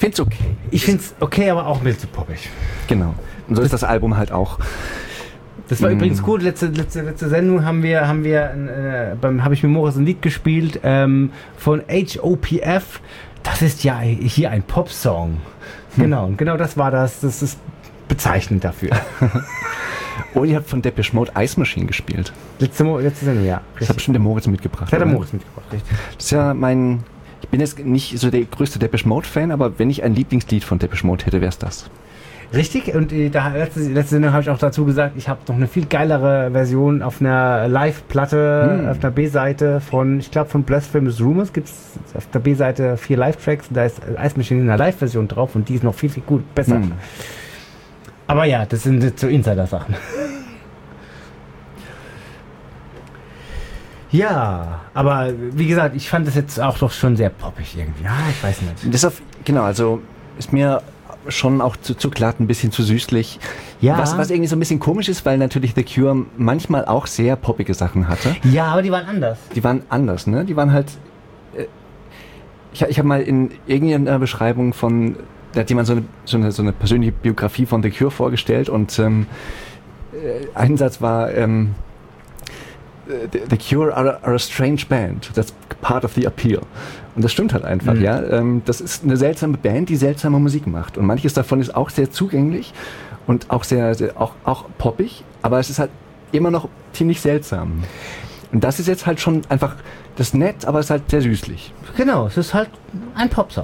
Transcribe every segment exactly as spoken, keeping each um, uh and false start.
finde es okay. Ich finde es okay, aber auch ein bisschen zu poppig. Genau. Und so ist das Album halt auch. Das war Mm. übrigens gut. Letzte, letzte, letzte Sendung haben wir, haben wir, äh, beim, habe ich mit Moritz ein Lied gespielt ähm, von H O P F. Das ist ja hier ein Popsong. Hm. Genau, und genau das war das. Das ist bezeichnend dafür. Oh, ihr habt von Depeche Mode Ice Machine gespielt. Letzte, letzte Sendung, ja. Das hat bestimmt der Moritz mitgebracht. Das hat der oder? Moritz mitgebracht, richtig. Das ist ja mein... Ich bin jetzt nicht so der größte Depeche Mode Fan, aber wenn ich ein Lieblingslied von Depeche Mode hätte, wäre es das. Richtig, und äh, da, letzte, letzte Sendung habe ich auch dazu gesagt, ich habe noch eine viel geilere Version auf einer Live-Platte, hm. auf einer B-Seite von, ich glaube von Blasphemous Rumors gibt es auf der B-Seite vier Live-Tracks, da ist Ice Machine in einer Live-Version drauf und die ist noch viel, viel gut, besser. Hm. Aber ja, das sind so Insider-Sachen. Ja, aber wie gesagt, ich fand das jetzt auch doch schon sehr poppig irgendwie. Ja, ich weiß nicht. Das auf, genau, also ist mir schon auch zu, zu glatt, ein bisschen zu süßlich. Ja. Was, was irgendwie so ein bisschen komisch ist, weil natürlich The Cure manchmal auch sehr poppige Sachen hatte. Ja, aber die waren anders. Die waren anders, ne? Die waren halt... Äh, ich ich habe mal in irgendeiner Beschreibung von... Da hat jemand so eine, so eine, so eine persönliche Biografie von The Cure vorgestellt und ähm, äh, ein Satz war... Ähm, The, the Cure are, are a strange band. That's part of the appeal. Und das stimmt halt einfach, mhm. ja. Ähm, das ist eine seltsame Band, die seltsame Musik macht. Und manches davon ist auch sehr zugänglich und auch sehr, sehr auch, auch poppig, aber es ist halt immer noch ziemlich seltsam. Und das ist jetzt halt schon einfach das ist nett, aber es ist halt sehr süßlich. Genau, es ist halt ein Popsong.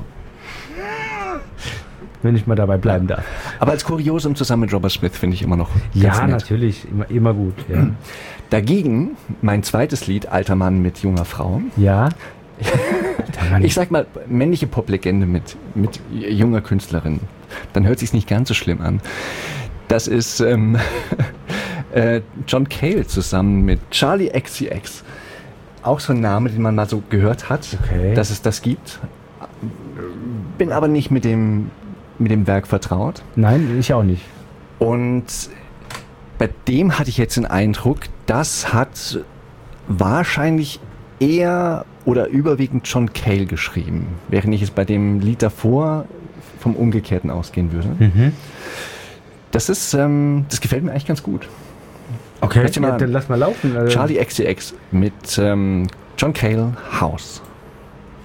Wenn ich mal dabei bleiben darf. Aber als Kuriosum zusammen mit Robert Smith finde ich immer noch ja, ganz nett. Natürlich, immer, immer gut. Ja. Dagegen mein zweites Lied, Alter Mann mit junger Frau. Ja. Ich sag mal, männliche Poplegende mit, mit junger Künstlerin. Dann hört sich's nicht ganz so schlimm an. Das ist ähm, äh, John Cale zusammen mit Charlie X C X. Auch so ein Name, den man mal so gehört hat, okay. dass es das gibt. Bin aber nicht mit dem, mit dem Werk vertraut. Nein, ich auch nicht. Und bei dem hatte ich jetzt den Eindruck, das hat wahrscheinlich eher oder überwiegend John Cale geschrieben, während ich es bei dem Lied davor vom Umgekehrten ausgehen würde. Mhm. Das ist, ähm, das gefällt mir eigentlich ganz gut. Okay, ja, dann lass mal laufen. Also. Charlie X C X mit ähm, John Cale, House.